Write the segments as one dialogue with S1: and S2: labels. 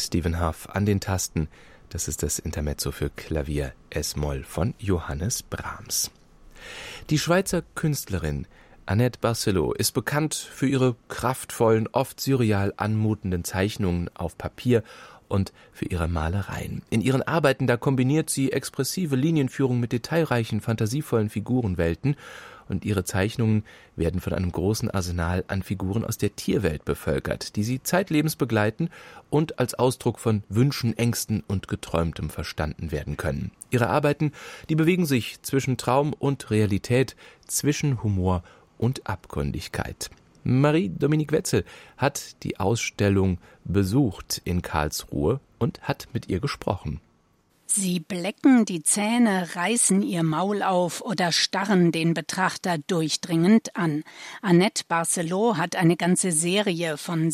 S1: Stephen Hough an den Tasten. Das ist das Intermezzo für Klavier S-Moll von Johannes Brahms. Die Schweizer Künstlerin Annette Barcelot ist bekannt für ihre kraftvollen, oft surreal anmutenden Zeichnungen auf Papier und für ihre Malereien. In ihren Arbeiten, da kombiniert sie expressive Linienführung mit detailreichen, fantasievollen Figurenwelten, und ihre Zeichnungen werden von einem großen Arsenal an Figuren aus der Tierwelt bevölkert, die sie zeitlebens begleiten und als Ausdruck von Wünschen, Ängsten und Geträumtem verstanden werden können. Ihre Arbeiten, die bewegen sich zwischen Traum und Realität, zwischen Humor und Abgründigkeit. Marie-Dominique Wetzel hat die Ausstellung besucht in Karlsruhe und hat mit ihr gesprochen.
S2: Sie blecken die Zähne, reißen ihr Maul auf oder starren den Betrachter durchdringend an. Annette Barcelot hat eine ganze Serie von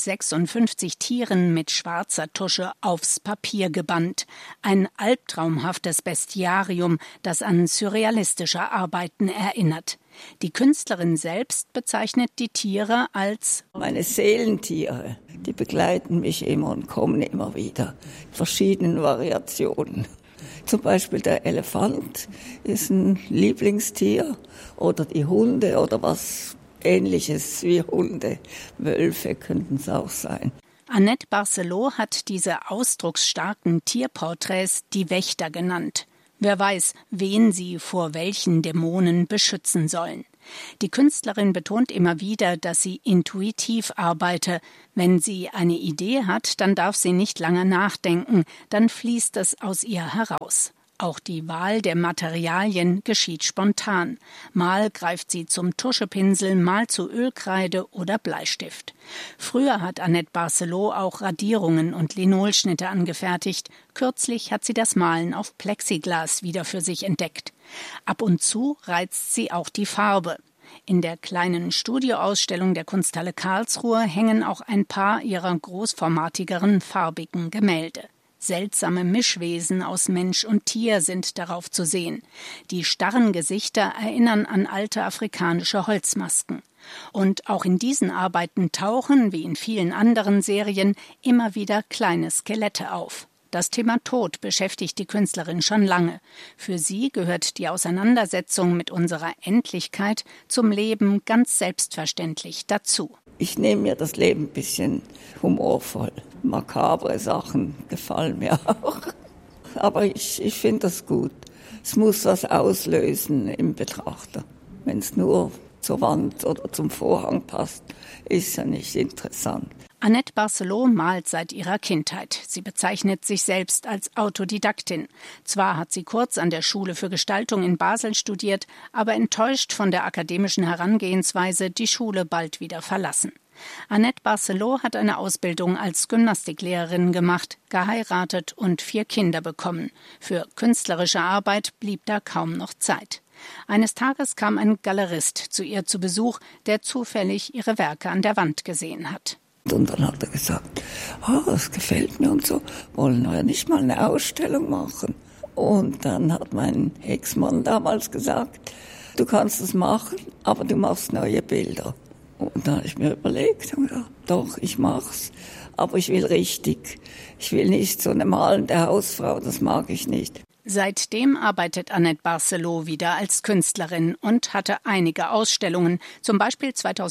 S2: 56 Tieren mit schwarzer Tusche aufs Papier gebannt. Ein albtraumhaftes Bestiarium, das an surrealistische Arbeiten erinnert. Die Künstlerin selbst bezeichnet die Tiere als
S3: meine Seelentiere. Die begleiten mich immer und kommen immer wieder. In verschiedenen Variationen. Zum Beispiel der Elefant ist ein Lieblingstier oder die Hunde oder was Ähnliches wie Hunde. Wölfe könnten es auch sein.
S2: Annette Barcelot hat diese ausdrucksstarken Tierporträts die Wächter genannt. Wer weiß, wen sie vor welchen Dämonen beschützen sollen. Die Künstlerin betont immer wieder, dass sie intuitiv arbeite. Wenn sie eine Idee hat, dann darf sie nicht lange nachdenken, dann fließt es aus ihr heraus. Auch die Wahl der Materialien geschieht spontan. Mal greift sie zum Tuschepinsel, mal zu Ölkreide oder Bleistift. Früher hat Annette Barcelot auch Radierungen und Linolschnitte angefertigt. Kürzlich hat sie das Malen auf Plexiglas wieder für sich entdeckt. Ab und zu reizt sie auch die Farbe. In der kleinen Studioausstellung der Kunsthalle Karlsruhe hängen auch ein paar ihrer großformatigeren, farbigen Gemälde. Seltsame Mischwesen aus Mensch und Tier sind darauf zu sehen. Die starren Gesichter erinnern an alte afrikanische Holzmasken. Und auch in diesen Arbeiten tauchen, wie in vielen anderen Serien, immer wieder kleine Skelette auf. Das Thema Tod beschäftigt die Künstlerin schon lange. Für sie gehört die Auseinandersetzung mit unserer Endlichkeit zum Leben ganz selbstverständlich dazu.
S3: Ich nehme mir das Leben ein bisschen humorvoll. Makabre Sachen gefallen mir auch. Aber ich finde das gut. Es muss was auslösen im Betrachter. Wenn es nur zur Wand oder zum Vorhang passt, ist ja nicht interessant.
S2: Annette Barcelot malt seit ihrer Kindheit. Sie bezeichnet sich selbst als Autodidaktin. Zwar hat sie kurz an der Schule für Gestaltung in Basel studiert, aber enttäuscht von der akademischen Herangehensweise die Schule bald wieder verlassen. Annette Barcelot hat eine Ausbildung als Gymnastiklehrerin gemacht, geheiratet und 4 Kinder bekommen. Für künstlerische Arbeit blieb da kaum noch Zeit. Eines Tages kam ein Galerist zu ihr zu Besuch, der zufällig ihre Werke an der Wand gesehen hat.
S3: Und dann hat er gesagt, das gefällt mir und so, wollen wir nicht mal eine Ausstellung machen? Und dann hat mein Ex-Mann damals gesagt, du kannst es machen, aber du machst neue Bilder. Und dann habe ich mir überlegt, ja, doch, ich mach's, aber ich will richtig. Ich will nicht so eine malende Hausfrau, das mag ich nicht.
S2: Seitdem arbeitet Annette Barcelot wieder als Künstlerin und hatte einige Ausstellungen, zum Beispiel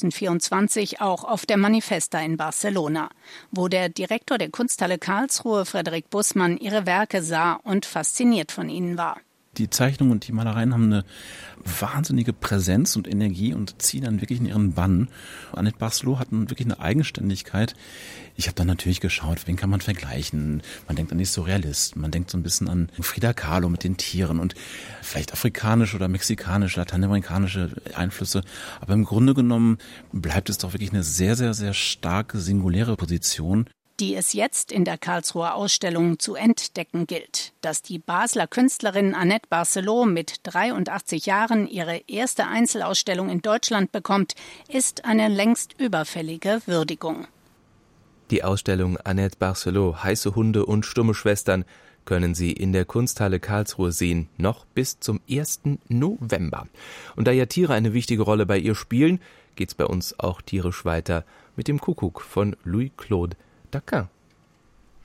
S2: 2024 auch auf der Manifesta in Barcelona, wo der Direktor der Kunsthalle Karlsruhe, Frederik Bussmann, ihre Werke sah und fasziniert von ihnen war.
S4: Die Zeichnungen und die Malereien haben eine wahnsinnige Präsenz und Energie und ziehen dann wirklich in ihren Bann. Annette Barcelot hat wirklich eine Eigenständigkeit. Ich habe dann natürlich geschaut, wen kann man vergleichen. Man denkt an die Surrealisten, man denkt so ein bisschen an Frida Kahlo mit den Tieren und vielleicht afrikanische oder mexikanische, lateinamerikanische Einflüsse. Aber im Grunde genommen bleibt es doch wirklich eine sehr, sehr, sehr starke, singuläre Position,
S2: die es jetzt in der Karlsruher Ausstellung zu entdecken gilt. Dass die Basler Künstlerin Annette Barcelot mit 83 Jahren ihre erste Einzelausstellung in Deutschland bekommt, ist eine längst überfällige Würdigung.
S1: Die Ausstellung Annette Barcelot, heiße Hunde und stumme Schwestern können Sie in der Kunsthalle Karlsruhe sehen, noch bis zum 1. November. Und da ja Tiere eine wichtige Rolle bei ihr spielen, geht's bei uns auch tierisch weiter mit dem Kuckuck von Louis-Claude Daquin.